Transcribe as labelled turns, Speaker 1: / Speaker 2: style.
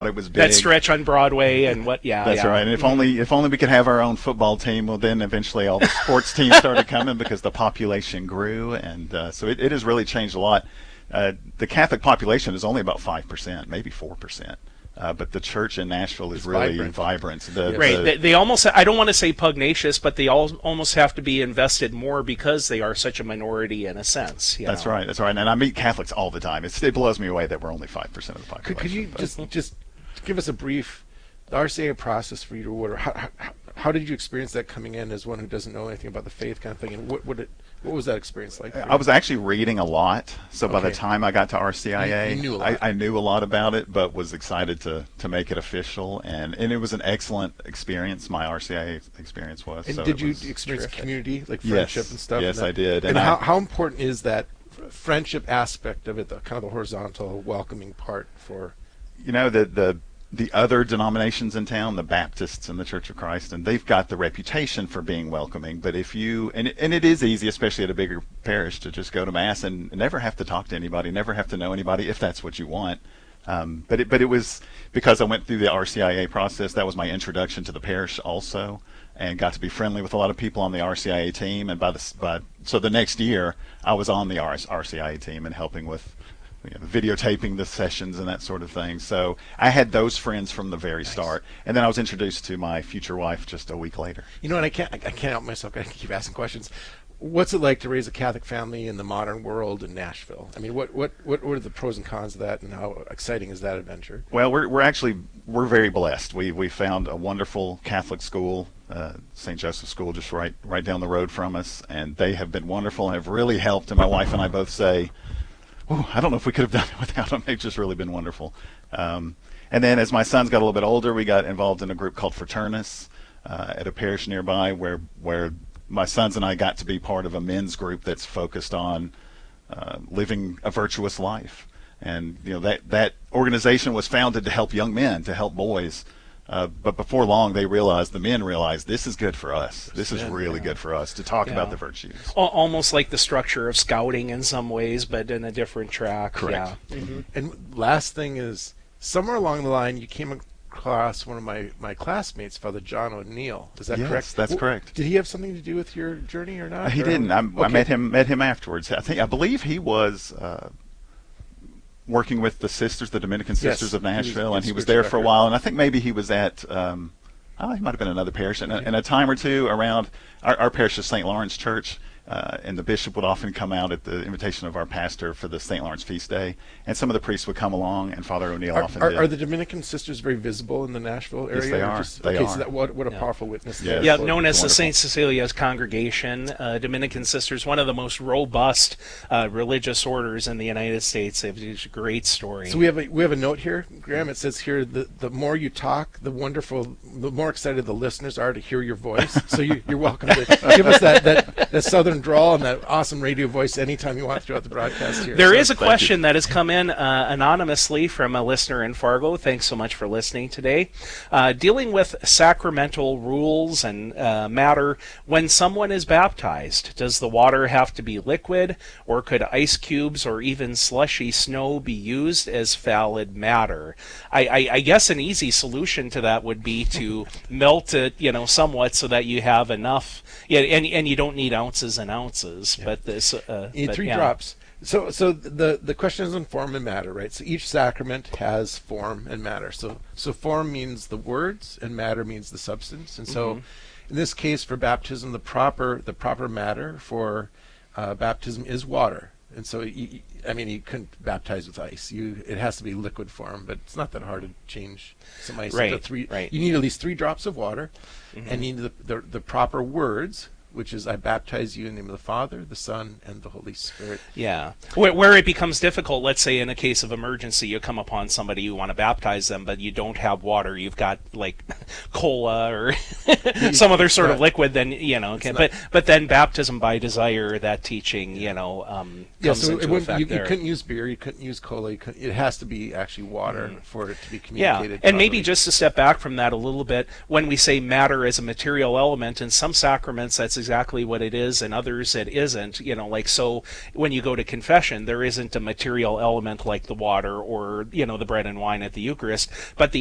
Speaker 1: it was big.
Speaker 2: That stretch on Broadway and what? Yeah,
Speaker 1: That's
Speaker 2: yeah.
Speaker 1: right. And if only we could have our own football team. Well, then eventually all the sports teams started coming because the population grew, and so it has really changed a lot. The Catholic population is only about 5%, maybe 4%. But the church in Nashville is really vibrant.
Speaker 2: They almost, I don't want to say pugnacious, but they almost have to be invested more because they are such a minority in a sense.
Speaker 1: That's right. And I meet Catholics all the time. It blows me away that we're only 5% of the population.
Speaker 3: Could you just give us a brief RCIA process for you to order? How did you experience that coming in as one who doesn't know anything about the faith kind of thing? And what was that experience like?
Speaker 1: I was actually reading a lot, so by the time I got to RCIA,
Speaker 3: you knew a lot.
Speaker 1: I knew a lot about it, but was excited to make it official, and it was an excellent experience. My RCIA experience was.
Speaker 3: And
Speaker 1: so
Speaker 3: did you experience
Speaker 1: terrific.
Speaker 3: Community, like friendship and stuff?
Speaker 1: Yes, I did.
Speaker 3: And how important is that friendship aspect of it, the kind of the horizontal, welcoming part for?
Speaker 1: The other denominations in town, the Baptists and the Church of Christ, and they've got the reputation for being welcoming. But if you, and it is easy, especially at a bigger parish, to just go to Mass and never have to talk to anybody, never have to know anybody, if that's what you want. But it was because I went through the RCIA process. That was my introduction to the parish also, and got to be friendly with a lot of people on the RCIA team. And so the next year, I was on the RCIA team and helping with videotaping the sessions and that sort of thing. So I had those friends from the very start, and then I was introduced to my future wife just a week later.
Speaker 3: And I can't help myself. I keep asking questions. What's it like to raise a Catholic family in the modern world in Nashville? I mean, what are the pros and cons of that, and how exciting is that adventure?
Speaker 1: Well, we're very blessed. We found a wonderful Catholic school, St. Joseph's School, just right down the road from us, and they have been wonderful and have really helped. And my wife and I both say, I don't know if we could have done it without them. They've just really been wonderful. And then as my sons got a little bit older, we got involved in a group called Fraternus at a parish nearby where my sons and I got to be part of a men's group that's focused on living a virtuous life. And that organization was founded to help young men, to help boys. But before long, the men realized this is good for us. This is really good for us to talk about the virtues.
Speaker 2: Almost like the structure of scouting in some ways, but in a different track.
Speaker 1: Correct.
Speaker 2: Yeah. Mm-hmm.
Speaker 3: And last thing is, somewhere along the line, you came across one of my classmates, Father John O'Neill. Is that correct?
Speaker 1: Yes, that's correct.
Speaker 3: Did he have something to do with your journey or not?
Speaker 1: He didn't. I met him afterwards. I believe he was working with the Dominican Sisters of Nashville, and he was there for a while. And I think maybe he was at, he might have been another parish, and a time or two around our parish is St. Lawrence Church. And the bishop would often come out at the invitation of our pastor for the St. Lawrence feast day, and some of the priests would come along, and Father O'Neill often did.
Speaker 3: Are the Dominican Sisters very visible in the Nashville area?
Speaker 1: Yes, they are.
Speaker 3: So what a powerful witness.
Speaker 1: Yes.
Speaker 2: Yeah, known as the St. Cecilia's Congregation, Dominican Sisters, one of the most robust religious orders in the United States. It's a great story.
Speaker 3: So we have a note here, Graham. It says here, the more you talk, the more excited the listeners are to hear your voice. So you're welcome to give us that southern drawl and that awesome radio voice anytime you want throughout the broadcast here.
Speaker 2: There is a question that has come in anonymously from a listener in Fargo. Thanks so much for listening today. Dealing with sacramental rules and matter when someone is baptized, does the water have to be liquid, or could ice cubes or even slushy snow be used as valid matter? I guess an easy solution to that would be to melt it, somewhat, so that you have enough. Yeah, and you don't need ounces and ounces, but this
Speaker 3: you need 3 drops. So the question is on form and matter, right? So each sacrament has form and matter. So form means the words, and matter means the substance. And so, in this case, for baptism, the proper matter for baptism is water. And so, you couldn't baptize with ice. It has to be liquid form, but it's not that hard to change some ice into 3.
Speaker 2: Right.
Speaker 3: You need at least 3 drops of water, and you need the proper words, which is, I baptize you in the name of the Father, the Son, and the Holy Spirit.
Speaker 2: Yeah. Where it becomes difficult, let's say in a case of emergency, you come upon somebody, you want to baptize them, but you don't have water. You've got, like, cola or some other sort of liquid, then, but then baptism by desire, that teaching, comes into effect
Speaker 3: you
Speaker 2: there.
Speaker 3: You couldn't use beer, you couldn't use cola, it has to be actually water for it to be communicated
Speaker 2: and
Speaker 3: properly.
Speaker 2: maybe just to step back from that a little bit, when we say matter as a material element, in some sacraments, that's exactly what it is, and others it isn't. Like, so when you go to confession, there isn't a material element like the water or the bread and wine at the Eucharist, but the